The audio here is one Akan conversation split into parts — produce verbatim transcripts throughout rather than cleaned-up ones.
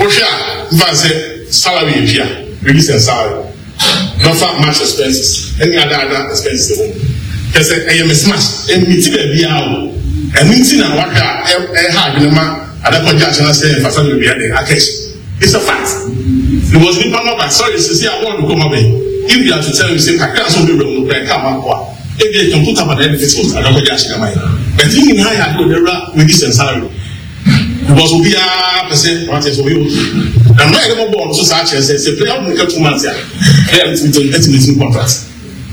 Bosha, Vase, salary here, release and salary. Not for much expenses, any other other expenses. Because I am a smash, and meeting a be out, and meeting and what I had in a man, and I can judge and say, for some of the it's a fact. It was in Panama, sorry, to see I want to come away. If you are to tell you, say, I can't so be wrong, but come up. If they can put up an benefits, I don't know what you're going. But in I had to with this and salary. Because we are percent what is we I'm not able to so such as a player make two months here. Player with two contracts.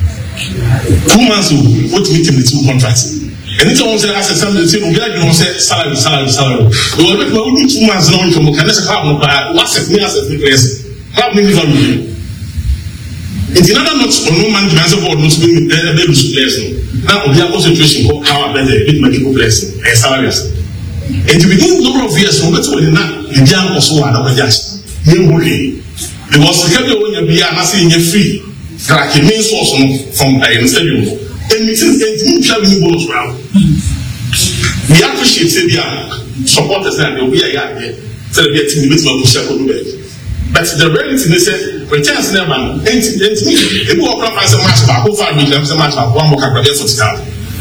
Two months what meet with two contracts. And it's almost as a salary to get you say salary, salary, salary. We will make we two months now to can just have no what's it me as a place. Have me value. It's another not on no man demands about no spending the baby players. Now we are concentration for our better big medical players and salaries. And to begin number of years, we went to the young also one of the judge. It was the capital when you be asking you free, like a main source from the stadium. And it's in traveling bonus round. We appreciate the supporters and they'll be a young celebrating the middle of the circle. But the reality is that when chance never and to me, if we walk up as a match back, over five million, a match back, one more capital for town.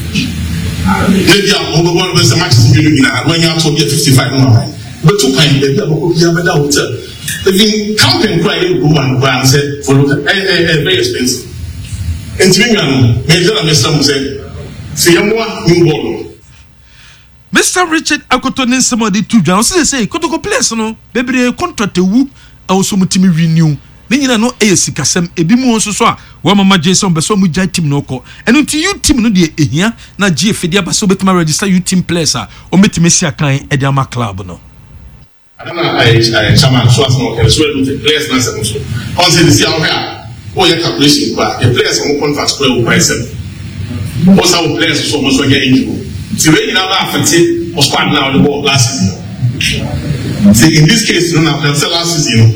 Maybe I'm over one of the matches in Union when you have to get fifty-five more. But two times, maybe I'm going to have a hotel. They've been camping crying, go and go and say, for very expensive. And to me, Major and Mister Muse, see, I'm one new ball. Mister Richard Akotonin, somebody two John, say, Kotoko place, no, baby, contract a whoop, also Mutimi renew. Then you know, A C Casem, a bimo so, one Mama Jason, but so much team no call. And until you team no dear here, na G F D, but so bet my register you team players or Metimisia Klein, Ediama Club. No. I don't know, I chairman Schwarzman can swear with the players. Once they see our hair, all your calculation, but the players on contract play by seven. Most our players so much get injured. See, when you have affected was quite now the ball last season. See, in this case, you know, last season.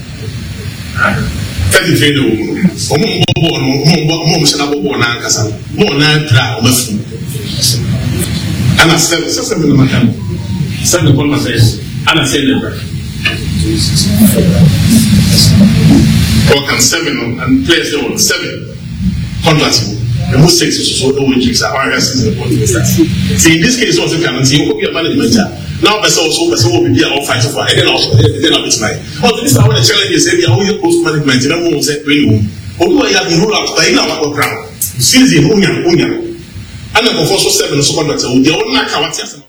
Thirty three no more. Omo bobo no, omo omo se na bobo na nkasa. Mo na tra o mafu. Ana seven seven no matter. Seven call message. Ana seven. Or can seven and players they want seven. Contract. The most six is so old tricks are our season point. See, in this case also can see you be a management. Now that's also that's all be our fight for and then also then I'll be tonight. Oh, this is how the challenge is say we are post management and we will say we will have been rule out by now our crown. Season onya onya. And then for seven so contract we dey on na what yes.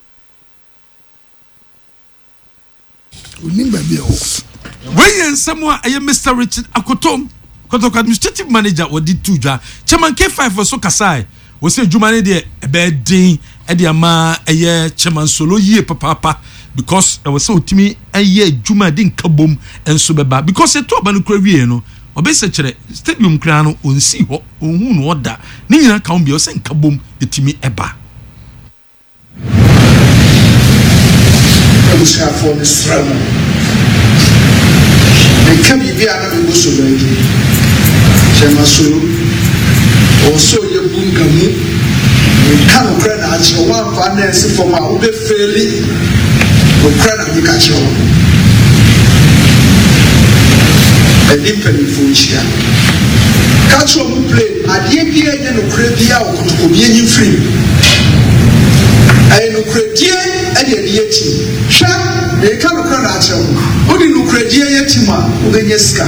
Remember me oh. When someone I am Mister Richard Akotom Kotoko administrative manager or did two ja. Chairman K five for so kasai. We say Jumane de ebedin e de ama eye chairman solo ye papa because I was so timi eye Juma din kabom enso beba because e to aba no kura wie no obese kire stadium kura no onsi ho onhu no oda ni nyina ka on bi o se kabom etimi eba I shall for this round. And can be another so baby. Chairman solo also your bungamu. Can Ukraine at your one finance for my Ube fairly Ukraine and Yakacho. A different function. Catch one who play at the A P A and Ukraine to communion free. I know Ukraine and the team. Sham, they can't Ukraine at you. Who did Ukraine Yatima, Ubeneska?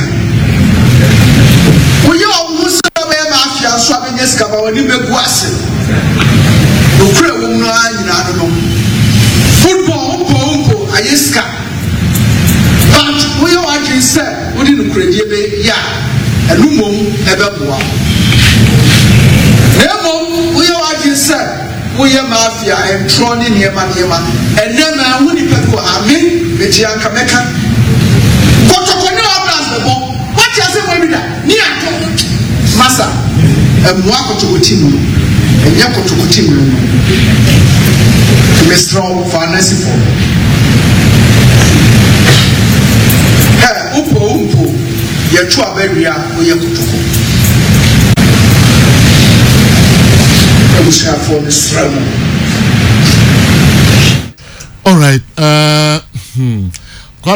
We all must have a mafia swapping Escaba when you make was. Ukraine will not know. Football, Pompo, Ayeska. But we all actually said, we didn't create ya, and no more ever more. Never, we all actually said, we are mafia and thrown in here, man, and then I wouldn't even go. I mean, the Gianca Mecca. What a the bomb. What you say, when we die? Near Massa, and walk to go team. And Yako to continue to be strong finance for Upo Umpo, Yatua Beria, Yakutuko. I wish I for this round. All right. Uh, hmm.